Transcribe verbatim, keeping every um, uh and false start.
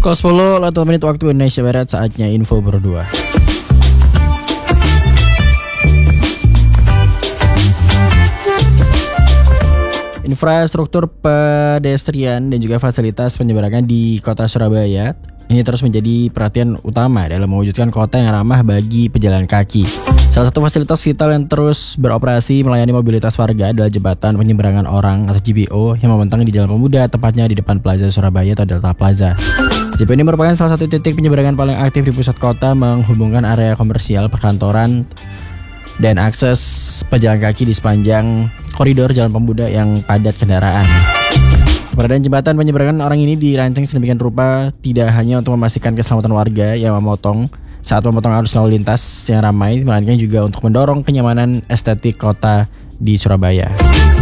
Pukul sepuluh lewat dua menit waktu Indonesia Barat, saatnya info berdua. Infrastruktur pedestrian dan juga fasilitas penyeberangan di kota Surabaya ini terus menjadi perhatian utama dalam mewujudkan kota yang ramah bagi pejalan kaki. Salah satu fasilitas vital yang terus beroperasi melayani mobilitas warga adalah jembatan penyeberangan orang atau J B O yang membentang di Jalan Pemuda, tepatnya di depan Plaza Surabaya atau Delta Plaza. J B O ini merupakan salah satu titik penyeberangan paling aktif di pusat kota, menghubungkan area komersial, perkantoran, dan akses pejalan kaki di sepanjang koridor Jalan Pemuda yang padat kendaraan. Keberadaan jembatan penyeberangan orang ini dirancang sedemikian rupa tidak hanya untuk memastikan keselamatan warga yang memotong saat memotong arus lalu lintas yang ramai, melainkan juga untuk mendorong kenyamanan estetik kota di Surabaya.